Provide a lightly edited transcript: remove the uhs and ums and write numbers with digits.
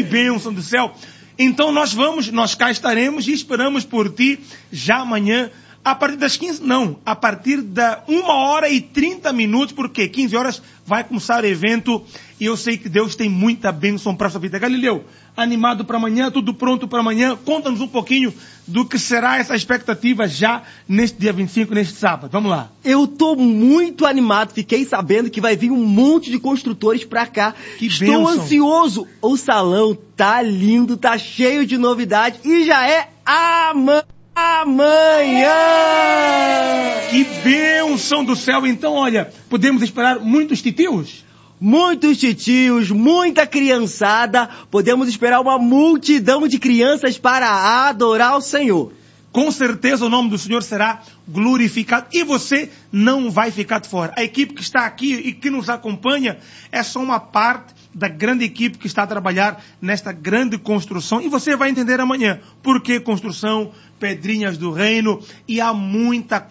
bênção do céu. Então nós cá estaremos e esperamos por ti já amanhã, a partir das 15, não, a partir da 1h30, porque 15 horas vai começar o evento e eu sei que Deus tem muita bênção para a sua vida. Galileu, animado para amanhã, tudo pronto para amanhã, conta-nos um pouquinho do que será essa expectativa já neste dia 25, neste sábado. Vamos lá. Eu tô muito animado, fiquei sabendo que vai vir um monte de construtores pra cá. Estou ansioso. O salão tá lindo, tá cheio de novidades e já é amanhã. Que bênção do céu. Então, olha, podemos esperar muitos titios? Muitos titios, muita criançada. Podemos esperar uma multidão de crianças para adorar o Senhor. Com certeza o nome do Senhor será glorificado e você não vai ficar de fora. A equipe que está aqui e que nos acompanha é só uma parte da grande equipe que está a trabalhar nesta grande construção. E você vai entender amanhã por que construção, pedrinhas do reino, e há muita